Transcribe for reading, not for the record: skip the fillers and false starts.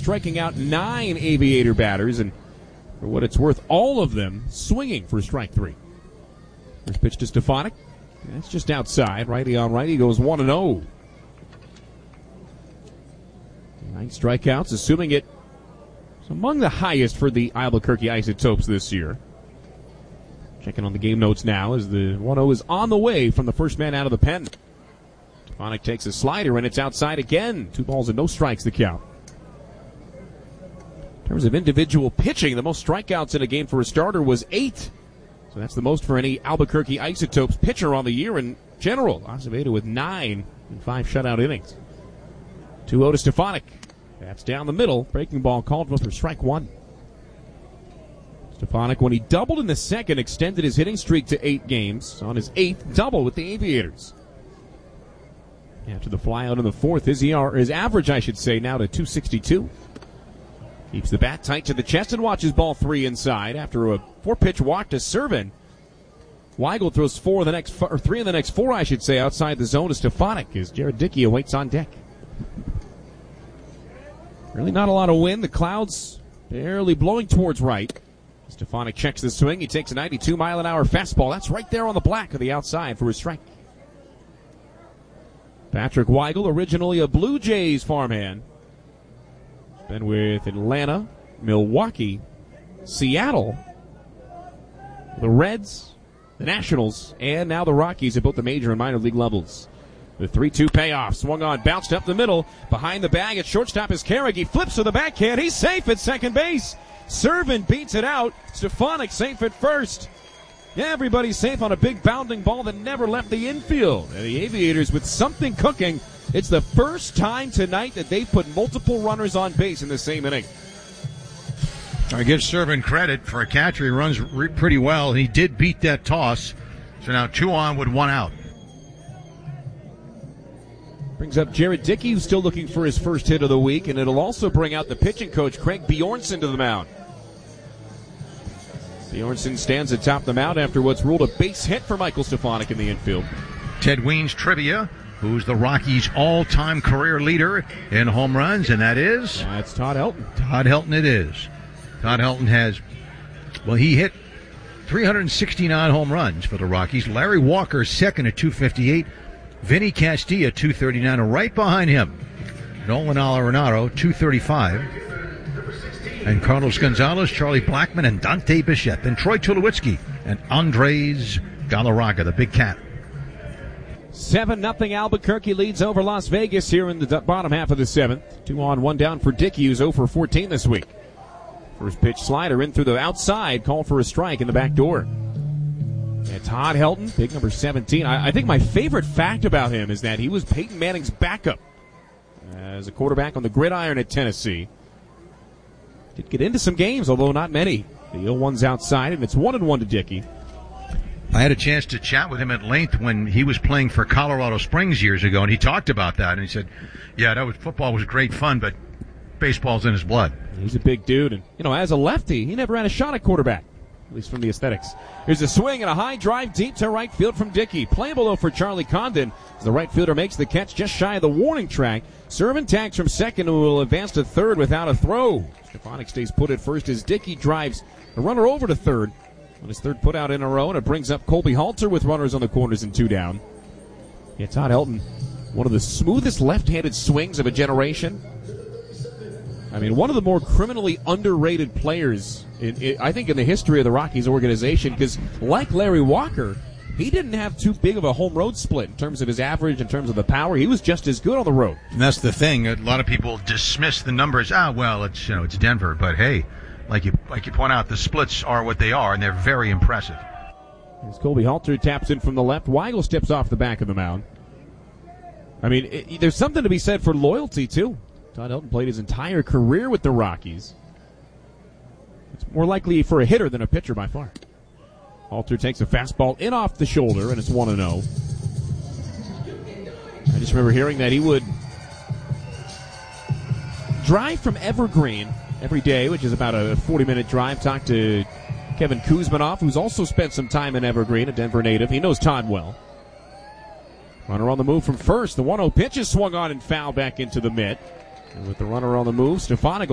striking out 9 Aviator batters, and for what it's worth, all of them swinging for strike 3. First pitch to Stefanik. That's just outside. Righty on righty goes 1-0. 9 strikeouts, assuming it's among the highest for the Albuquerque Isotopes this year. Checking on the game notes now as the 1-0 is on the way from the first man out of the pen. Stefanik takes a slider and it's outside again. 2 balls and no strikes the count. In terms of individual pitching, the most strikeouts in a game for a starter was 8. So that's the most for any Albuquerque Isotopes pitcher on the year in general. Acevedo with 9 in 5 shutout innings. 2-0 to Stefanik. That's down the middle. Breaking ball called for strike 1. Stefanik, when he doubled in the second, extended his hitting streak to 8 games. On his 8th double with the Aviators. After the flyout in the 4th, his average, now to 262. Keeps the bat tight to the chest and watches ball 3 inside. After a 4-pitch walk to Servin, Weigel throws 3 in the next 4, outside the zone to Stefanik as Jared Dickey awaits on deck. Really not a lot of wind. The clouds barely blowing towards right. Stefanik checks the swing. He takes a 92-mile-an-hour fastball. That's right there on the black of the outside for a strike. Patrick Weigel, originally a Blue Jays farmhand. Been with Atlanta, Milwaukee, Seattle, the Reds, the Nationals, and now the Rockies at both the major and minor league levels. The 3-2 payoff. Swung on, bounced up the middle. Behind the bag at shortstop is Carrick. He flips to the backhand. He's safe at second base. Servin beats it out. Stefanik safe at first. Everybody's safe on a big bounding ball that never left the infield. And the Aviators with something cooking. It's the first time tonight that they've put multiple runners on base in the same inning. I give Servin credit for a catcher. He runs pretty well. He did beat that toss. So now 2 on with 1 out. Brings up Jared Dickey, who's still looking for his first hit of the week, and it'll also bring out the pitching coach, Craig Bjornson, to the mound. Bjornson stands atop the mound after what's ruled a base hit for Michael Stefanik in the infield. Ted Weens trivia, who's the Rockies' all-time career leader in home runs, and that is? That's Todd Helton. Todd Helton it is. Todd Helton he hit 369 home runs for the Rockies. Larry Walker second at 258. Vinny Castilla, 239, and right behind him, Nolan Arenado, 235. And Carlos Gonzalez, Charlie Blackmon, and Dante Bichette. And Troy Tulowitzki and Andres Galarraga, the big cat. 7-0 Albuquerque leads over Las Vegas here in the bottom half of the 7th. 2 on, 1 down for Dickey, who's 0 for 14 this week. First pitch slider in through the outside, called for a strike in the back door. Yeah, Todd Helton, big number 17. I think my favorite fact about him is that he was Peyton Manning's backup as a quarterback on the gridiron at Tennessee. Did get into some games, although not many. The 0-1's outside, and it's 1-1 to Dickey. I had a chance to chat with him at length when he was playing for Colorado Springs years ago, and he talked about that, and he said, football was great fun, but baseball's in his blood. He's a big dude, and, as a lefty, he never had a shot at quarterback. At least from the aesthetics. Here's a swing and a high drive deep to right field from Dickey. Playable though for Charlie Condon as the right fielder makes the catch just shy of the warning track. Servin tags from second and will advance to third without a throw. Stefanik stays put at first as Dickey drives the runner over to third on his third put out in a row, and it brings up Colby Halter with runners on the corners and 2 down. Yeah, Todd Helton, one of the smoothest left-handed swings of a generation. I mean, one of the more criminally underrated players, I think, in the history of the Rockies organization, because like Larry Walker, he didn't have too big of a home road split in terms of his average, in terms of the power. He was just as good on the road. And that's the thing. A lot of people dismiss the numbers. It's Denver. But, hey, like you point out, the splits are what they are, and they're very impressive. As Colby Halter taps in from the left, Weigel steps off the back of the mound. I mean, there's something to be said for loyalty, too. Todd Helton played his entire career with the Rockies. It's more likely for a hitter than a pitcher by far. Halter takes a fastball in off the shoulder, and it's 1-0. I just remember hearing that he would drive from Evergreen every day, which is about a 40-minute drive. Talk to Kevin Kuzmanoff, who's also spent some time in Evergreen, a Denver native. He knows Todd well. Runner on the move from first. The 1-0 pitch is swung on and fouled back into the mitt. And with the runner on the move, Stefanik